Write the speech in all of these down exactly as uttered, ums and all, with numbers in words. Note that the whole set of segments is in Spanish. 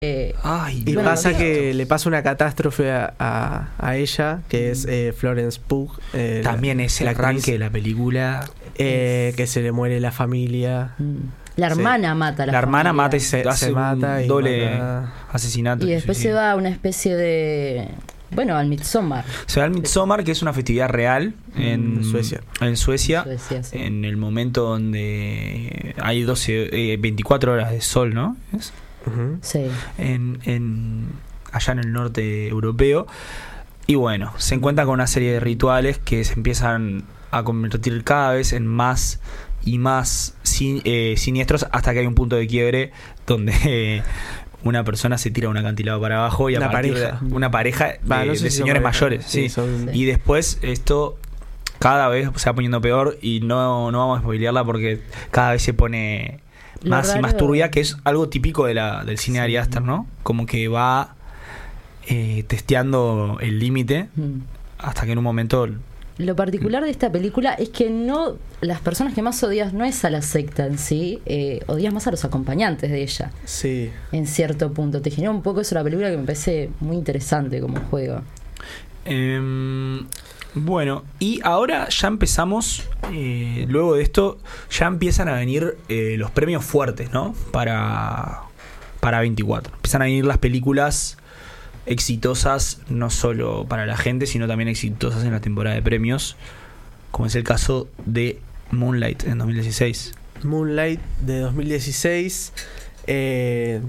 Eh, Ay, y bueno, pasa lo que le pasa una catástrofe a, a, a ella, que es eh, Florence Pugh. Eh, también es el la arranque actriz, de la película. eh, que se le muere la familia. mm, La hermana Sí. mata a la La hermana familia. mata y Se, hace se un mata y doble mata. asesinato. Y después sí, se sí. va a una especie de... Bueno, al Midsommar. Se va al Midsommar, que es una festividad real en En Suecia. En Suecia, Suecia, sí. en el momento donde hay doce, eh, veinticuatro horas de sol, ¿no? ¿Es? Ujú. Sí. En, en, allá en el norte europeo. Y bueno, se encuentra con una serie de rituales que se empiezan a convertir cada vez en más y más sin, eh, siniestros, hasta que hay un punto de quiebre donde eh, una persona se tira un acantilado para abajo y a Una partir pareja. de una pareja de, Va, no sé de si son señores pareja. mayores, sí. son- Sí. Y después esto cada vez se va poniendo peor y no, no vamos a spoilearla porque cada vez se pone Lo más y raro- más turbia, que es algo típico de la, del cine de Ari Aster, ¿no? Como que va eh, testeando el límite Mm. hasta que en un momento... Lo particular de esta película es que no, las personas que más odias no es a la secta en sí, eh, odias más a los acompañantes de ella, Sí. en cierto punto. Te genera un poco eso la película, que me parece muy interesante como juego. Eh, bueno, y ahora ya empezamos, eh, luego de esto, ya empiezan a venir eh, los premios fuertes, ¿no? Para, para veinticuatro. Empiezan a venir las películas exitosas, no solo para la gente, sino también exitosas en la temporada de premios, como es el caso de Moonlight en dos mil dieciséis. Moonlight de dos mil dieciséis. Eh,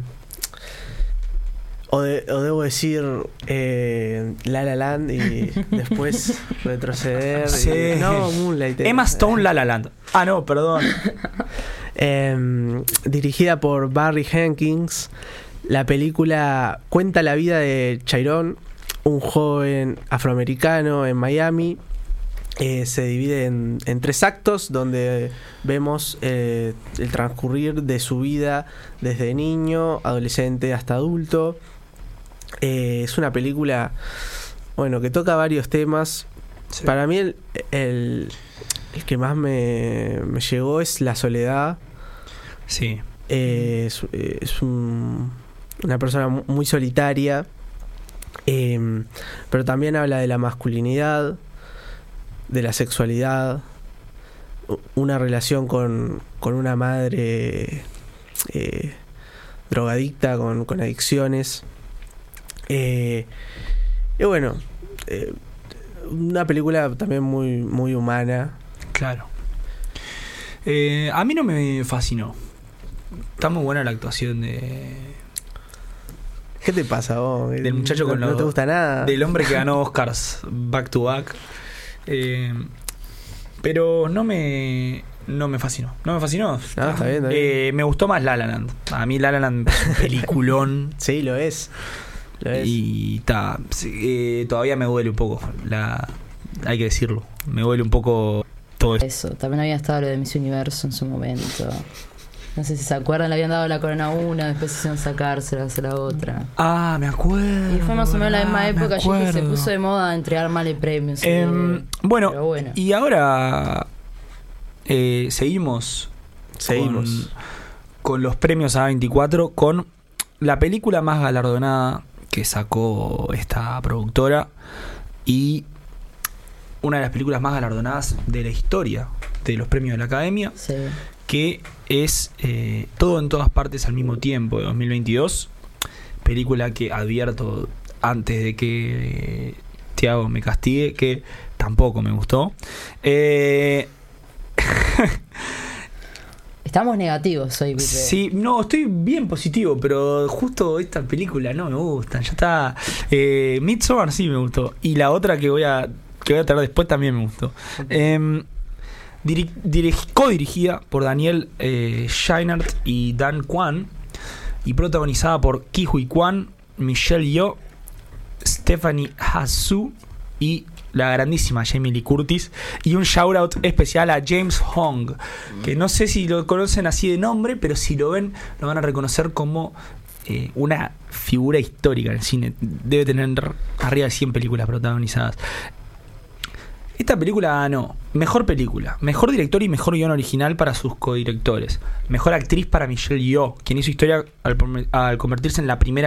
o, de- o debo decir eh, La La Land y después retroceder. Sí. y- no, Moonlight. eh. Emma Stone, La La Land. Ah, no, perdón. Eh, dirigida por Barry Jenkins. La película cuenta la vida de Chiron, un joven afroamericano en Miami. Eh, se divide en, en tres actos donde vemos eh, el transcurrir de su vida desde niño, adolescente hasta adulto. Eh, es una película, bueno, que toca varios temas. Sí. Para mí el, el, el que más me, me llegó es la soledad. Sí. Eh, es es un- una persona mu- muy solitaria, eh, pero también habla de la masculinidad, de la sexualidad, u- una relación con, con una madre eh, drogadicta, con, con adicciones. Eh, y bueno, eh, una película también muy, muy humana. Claro. Eh, a mí no me fascinó. Está muy buena la actuación de ¿Qué te pasa vos? Del muchacho con ¿No, los- no te gusta nada? del hombre que ganó Oscars back to back. Eh, pero no me no me fascinó. No me fascinó. Ah, está bien, está bien. Eh, me gustó más La La Land. A mí La La Land es un peliculón. Sí, lo es. Lo es. Y ta, sí, eh, todavía me duele un poco. La, hay que decirlo. Me duele un poco todo esto. Eso, también había estado lo de Miss Universo en su momento. No sé si se acuerdan, le habían dado la corona a una, después hicieron sacárselas a la otra. Ah, me acuerdo. Y fue más o menos la misma ah, me época allí que se acuerdo. puso de moda entregar males premios. Eh, eh, bueno, pero bueno. y ahora eh, seguimos Seguimos. con, con los premios A veinticuatro, con la película más galardonada que sacó esta productora y una de las películas más galardonadas de la historia de los premios de la Academia, Sí. que es eh, Todo en todas partes al mismo tiempo, de dos mil veintidós, película que advierto antes de que eh, Tiago me castigue que tampoco me gustó. eh, Estamos negativos hoy, Pipe. Sí, no, estoy bien positivo, pero justo esta película no me gusta. Ya está. Eh, Midsommar sí me gustó. Y la otra que voy a que voy a traer después también me gustó. Eh, diri- dirigi- co-dirigida por Daniel eh, Scheinert y Dan Kwan. Y protagonizada por Ki Hui Kwan, Michelle Yeoh, Stephanie Hsu y la grandísima Jamie Lee Curtis. Y un shout out especial a James Hong, que no sé si lo conocen así de nombre, pero si lo ven lo van a reconocer como eh, una figura histórica en el cine. Debe tener arriba de cien películas protagonizadas. Esta película ganó mejor película, mejor director y mejor guión original para sus codirectores, mejor actriz para Michelle Yeoh, quien hizo historia al, al convertirse en la primera